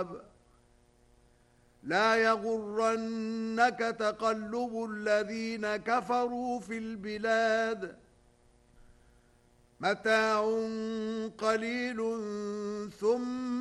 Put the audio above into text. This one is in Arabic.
لا يغرنك تقلب الذين كفروا في البلاد متاع قليل ثم